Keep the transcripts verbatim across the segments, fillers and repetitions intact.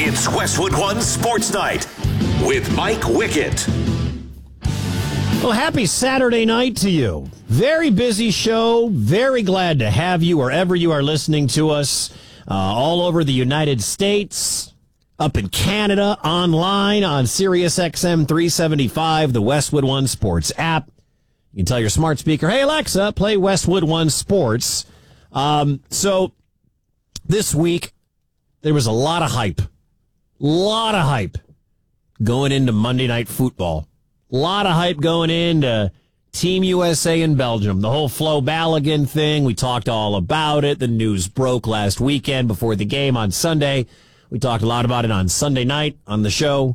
It's Westwood One Sports Night with Mike Wickett. Well, happy Saturday night to you. Very busy show. Very glad to have you wherever you are listening to us, uh, all over the United States, up in Canada, online on Sirius X M three seventy-five, the Westwood One Sports app. You can tell your smart speaker, hey, Alexa, play Westwood One Sports. Um, so this week, there was a lot of hype. lot of hype going into Monday Night Football. A lot of hype going into Team U S A in Belgium. The whole Flo Balogun thing, we talked all about it. The news broke last weekend before the game on Sunday. We talked a lot about it on Sunday night on the show.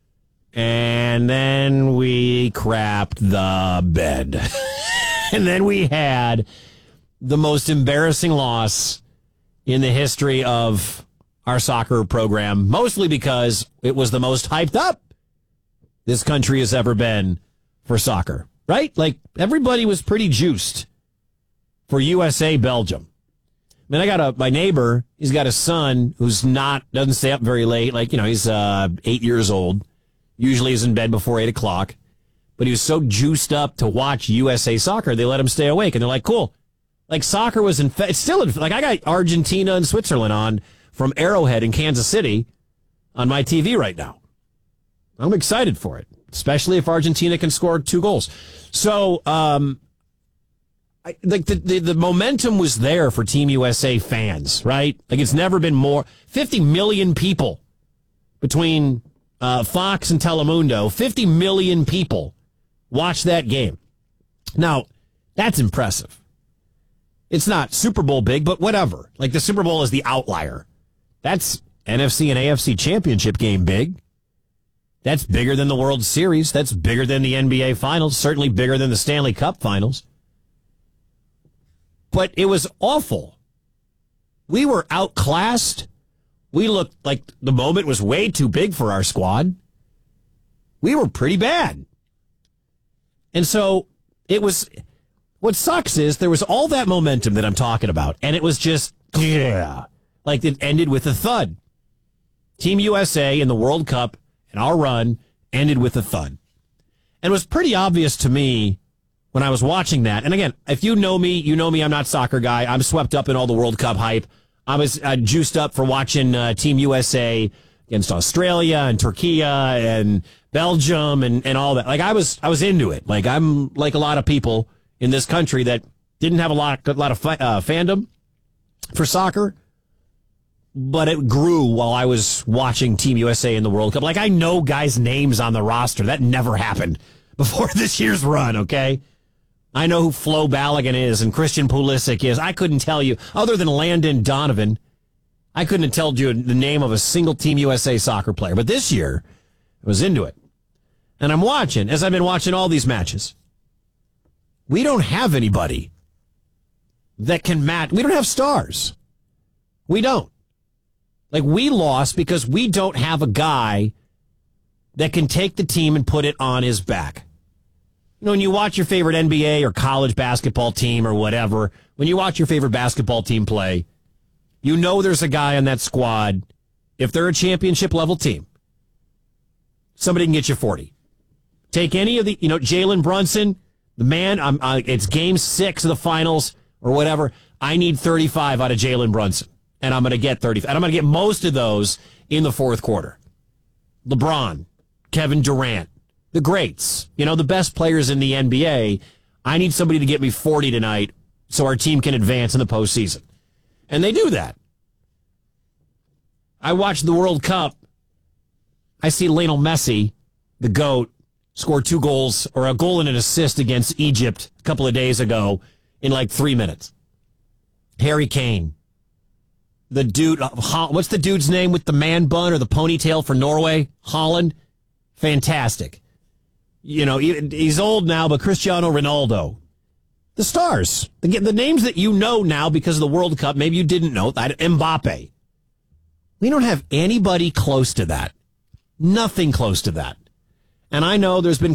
And then we crapped the bed. And then we had the most embarrassing loss in the history of our soccer program, mostly because it was the most hyped up this country has ever been for soccer, right? Like, everybody was pretty juiced for U S A Belgium. I mean, I got a, my neighbor, he's got a son who's not, doesn't stay up very late. Like, you know, he's uh, eight years old. Usually he's in bed before eight o'clock. But he was so juiced up to watch U S A soccer, they let him stay awake. And they're like, cool. Like, soccer was in, it's still, in, like, I got Argentina and Switzerland on from Arrowhead in Kansas City on my T V right now. I'm excited for it, especially if Argentina can score two goals. So, um, I, like the, the the momentum was there for Team U S A fans, right? Like, it's never been more. fifty million people between uh, Fox and Telemundo. fifty million people watched that game. Now, that's impressive. It's not Super Bowl big, but whatever. Like, the Super Bowl is the outlier. That's N F C and A F C championship game big. That's bigger than the World Series. That's bigger than the N B A Finals. Certainly bigger than the Stanley Cup Finals. But it was awful. We were outclassed. We looked like the moment was way too big for our squad. We were pretty bad. And so it was... What sucks is there was all that momentum that I'm talking about, and it was just, yeah, like it ended with a thud. Team U S A in the World Cup and our run ended with a thud. And it was pretty obvious to me when I was watching that. And again, if you know me, you know me, I'm not a soccer guy. I'm swept up in all the World Cup hype. I was uh, juiced up for watching uh, Team U S A against Australia and Turkey and Belgium and, and all that. Like, I was, I was into it. Like, I'm like a lot of people in this country that didn't have a lot, a lot of uh, fandom for soccer, but it grew while I was watching Team U S A in the World Cup. Like, I know guys' names on the roster. That never happened before this year's run, okay? I know who Flo Balogun is and Christian Pulisic is. I couldn't tell you, other than Landon Donovan, I couldn't have told you the name of a single Team U S A soccer player. But this year, I was into it. And I'm watching, as I've been watching all these matches. We don't have anybody that can match. We don't have stars. We don't. Like, we lost because we don't have a guy that can take the team and put it on his back. You know, when you watch your favorite N B A or college basketball team or whatever, when you watch your favorite basketball team play, you know there's a guy on that squad, if they're a championship level team, somebody can get you forty. Take any of the, you know, Jalen Brunson, the man, I'm, uh, it's game six of the finals or whatever. I need thirty-five out of Jalen Brunson, and I'm going to get thirty-five. And I'm going to get most of those in the fourth quarter. LeBron, Kevin Durant, the greats, you know, the best players in the N B A. I need somebody to get me forty tonight so our team can advance in the postseason. And they do that. I watched the World Cup. I see Lionel Messi, the GOAT, scored two goals, or a goal and an assist against Egypt a couple of days ago in like three minutes. Harry Kane. The dude, uh, what's the dude's name with the man bun or the ponytail for Norway? Holland. Fantastic. You know, he's old now, but Cristiano Ronaldo. The stars. The, the names that you know now because of the World Cup, maybe you didn't know. Mbappe. We don't have anybody close to that. Nothing close to that. And I know there's been